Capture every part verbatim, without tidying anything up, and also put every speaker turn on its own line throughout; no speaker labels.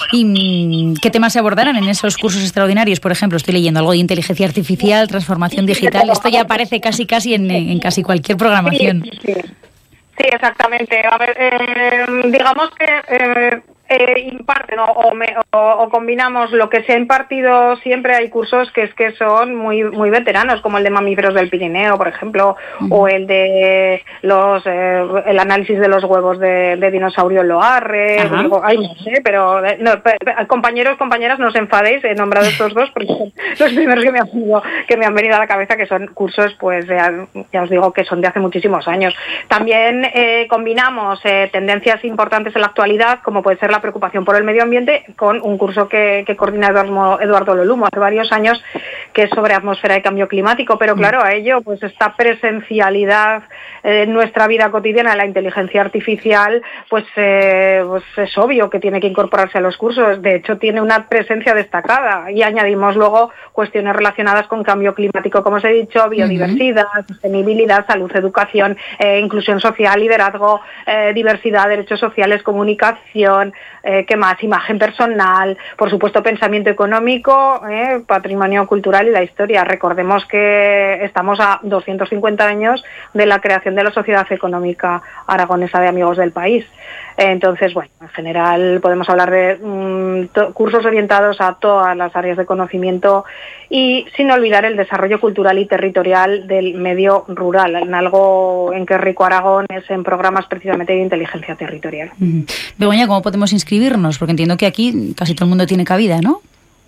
¿Y qué temas se abordarán en esos cursos extraordinarios? Por ejemplo, estoy leyendo algo de inteligencia artificial, transformación digital. Esto ya aparece casi casi en, en casi cualquier programación.
Sí, sí, sí, exactamente. A ver, eh, digamos que eh, eh, imparten o, o, me, o, o combinamos lo que se ha impartido siempre. Hay cursos que es que son muy muy veteranos, como el de mamíferos del Pirineo, por ejemplo, uh-huh. o el de los eh, el análisis de los huevos de, de dinosaurio Loarre. Uh-huh. Digo, ay, no sé, pero no, compañeros, compañeras, no os enfadéis, he nombrado estos dos porque son los primeros que me han venido, que me han venido a la cabeza, que son cursos, pues ya, ya os digo que son de hace muchísimos años. También eh, combinamos eh, tendencias importantes en la actualidad, como puede ser la preocupación por el medio ambiente, con un curso que, que coordina Eduardo, Eduardo Lolumo hace varios años, que es sobre atmósfera y cambio climático. Pero claro, a ello, pues esta presencialidad eh, en nuestra vida cotidiana, la inteligencia artificial, pues, eh, pues es obvio que tiene que incorporarse a los cursos. De hecho, tiene una presencia destacada, y añadimos luego cuestiones relacionadas con cambio climático, como os he dicho, biodiversidad, uh-huh. sostenibilidad, salud, educación, eh, inclusión social, liderazgo, eh, diversidad, derechos sociales, comunicación, eh, ¿qué más? Imagen personal, por supuesto pensamiento económico, eh, patrimonio cultural y la historia. Recordemos que estamos a doscientos cincuenta años de la creación de la Sociedad Económica Aragonesa de Amigos del País. Entonces, bueno, en general podemos hablar de um, to- cursos orientados a todas las áreas de conocimiento, y sin olvidar el desarrollo cultural y territorial del medio rural, en algo en que rico Aragón es en programas precisamente de inteligencia territorial.
Uh-huh. Begoña, ¿cómo podemos inscribirnos? Porque entiendo que aquí casi todo el mundo tiene cabida, ¿no?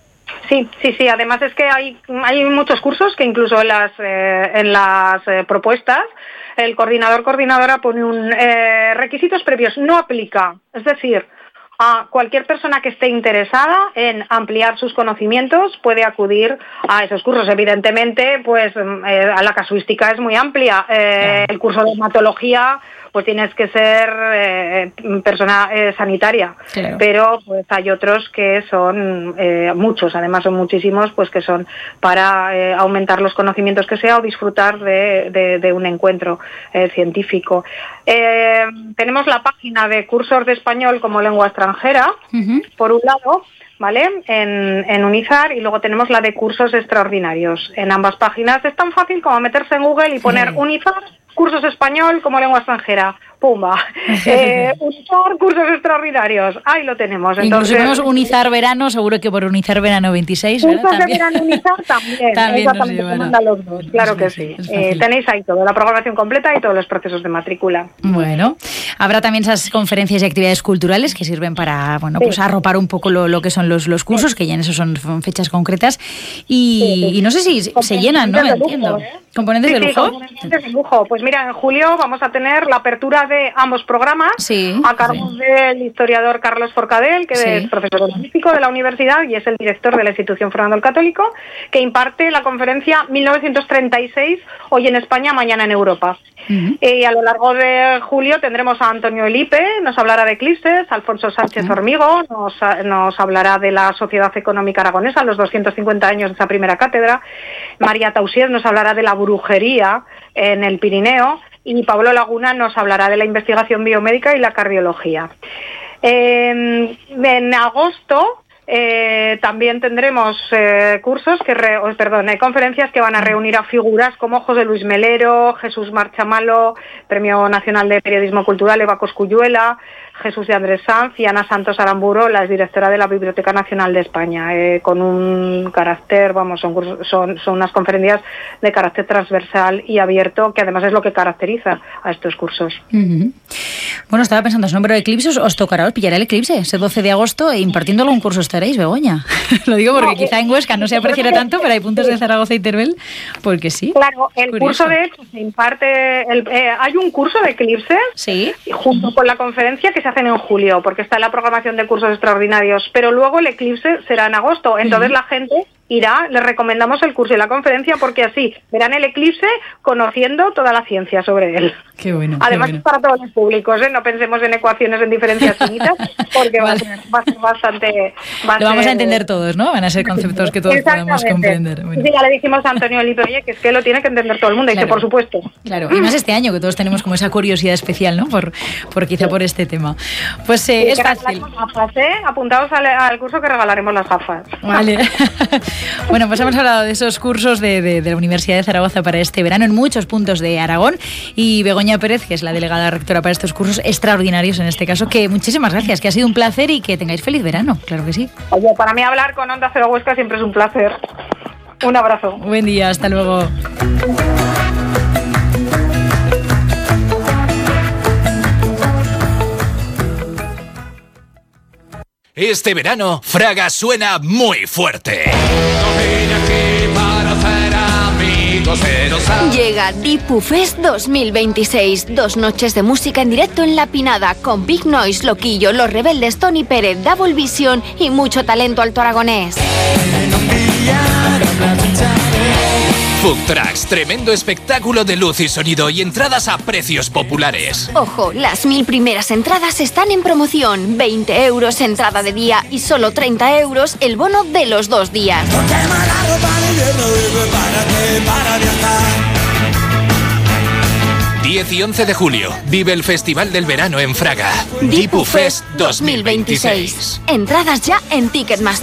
Sí, sí, sí. Además es que hay hay muchos cursos que incluso en las eh, en las eh, propuestas el coordinador coordinadora pone un eh, requisitos previos, no aplica. Es decir, a cualquier persona que esté interesada en ampliar sus conocimientos puede acudir a esos cursos. Evidentemente, pues eh, la casuística es muy amplia. Eh, el curso de dermatología, pues tienes que ser eh, persona eh, sanitaria, claro. Pero pues hay otros que son eh, muchos, además son muchísimos, pues que son para eh, aumentar los conocimientos que sea o disfrutar de, de, de un encuentro eh, científico. Eh, tenemos la página de cursos de español como lengua extranjera, uh-huh. por un lado, ¿vale? En, en Unizar, y luego tenemos la de cursos extraordinarios. En ambas páginas es tan fácil como meterse en Google y poner sí. Unizar, cursos español como lengua extranjera. ¡Pumba! Eh, Unizar, cursos extraordinarios. Ahí lo tenemos.
Entonces, incluso tenemos Unizar verano, seguro que por Unizar verano veintiséis.
Cursos de verano Unizar también.
También
exactamente, se mandan los dos. Claro que sí. Eh, tenéis ahí todo, la programación completa y todos los procesos de matrícula.
Bueno, habrá también esas conferencias y actividades culturales que sirven para, bueno, sí. pues arropar un poco lo, lo que son los, los cursos, sí. que ya en eso son fechas concretas. Y, sí, sí. y no sé si se llenan, ¿no? Me entiendo.
¿eh?
¿Componentes
sí,
de lujo?
Sí, componentes de lujo. Pues mira, en julio vamos a tener la apertura de ambos programas,
sí,
a cargo sí. del historiador Carlos Forcadell, que sí. es profesor honorífico de la universidad y es el director de la institución Fernando el Católico, que imparte la conferencia mil novecientos treinta y seis, hoy en España, mañana en Europa. Uh-huh. Y a lo largo de julio tendremos a Antonio Elipe, nos hablará de eclipses, Alfonso Sánchez uh-huh. Hormigo, nos, nos hablará de la Sociedad Económica Aragonesa, los doscientos cincuenta años de esa primera cátedra, María Tausier nos hablará de la brujería en el Pirineo, y Pablo Laguna nos hablará de la investigación biomédica y la cardiología. Eh, en agosto eh, también tendremos eh, cursos, que re, oh, perdón, eh, conferencias que van a reunir a figuras como José Luis Melero, Jesús Marchamalo, Premio Nacional de Periodismo Cultural Eva Cosculluela, Jesús de Andrés Sanz y Ana Santos Aramburo, la exdirectora de la Biblioteca Nacional de España, eh, con un carácter, vamos, son, cursos, son, son unas conferencias de carácter transversal y abierto, que además es lo que caracteriza a estos cursos.
Uh-huh. Bueno, estaba pensando, es nombre de eclipses, os tocará, os pillará el eclipse, ese doce de agosto, e impartiendo algún curso estaréis, Begoña. Lo digo porque no, quizá en Huesca no se apreciará tanto, pero hay puntos de Zaragoza y Teruel, porque sí.
Claro, el curioso. curso de hecho se imparte, el, eh, hay un curso de eclipses,
sí,
junto con la conferencia que se hacen en julio, porque está en la programación de cursos extraordinarios, pero luego el eclipse será en agosto, entonces uh-huh. la gente irá, les recomendamos el curso y la conferencia porque así verán el eclipse conociendo toda la ciencia sobre él.
Qué bueno.
Además
qué bueno.
es para todos los públicos, ¿eh? No pensemos en ecuaciones en diferencias finitas porque vale. va, a ser, va a ser bastante... Va a
Lo vamos
ser,
a entender todos, ¿no? Van a ser conceptos que todos podamos comprender. Bueno.
Sí, ya le dijimos a Antonio Lipe, oye, que es que lo tiene que entender todo el mundo. Y claro, dice, por supuesto.
Claro, y más este año que todos tenemos como esa curiosidad especial, ¿no? Por, por quizá por este tema. Pues eh, sí, es fácil.
Gafas, ¿eh? Apuntaos al, al curso que regalaremos las gafas.
Vale. Bueno, pues hemos hablado de esos cursos de, de, de la Universidad de Zaragoza para este verano en muchos puntos de Aragón, y Begoña Pérez, que es la delegada rectora para estos cursos extraordinarios en este caso, que muchísimas gracias, que ha sido un placer y que tengáis feliz verano, claro que sí.
Oye, para mí hablar con Onda Cero Huesca siempre es un placer. Un abrazo.
Buen día, hasta luego.
Este verano, Fraga suena muy fuerte.
Llega Dipu Fest dos mil veintiséis. Dos noches de música en directo en La Pinada con Big Noise, Loquillo, Los Rebeldes, Tony Pérez, Double Vision y mucho talento alto aragonés.
Food Trucks, tremendo espectáculo de luz y sonido y entradas a precios populares.
Ojo, las mil primeras entradas están en promoción. veinte euros entrada de día y solo treinta euros el bono de los dos días.
diez y once de julio, vive el Festival del Verano en Fraga. Dipu Fest dos mil veintiséis.
Entradas ya en Ticketmaster.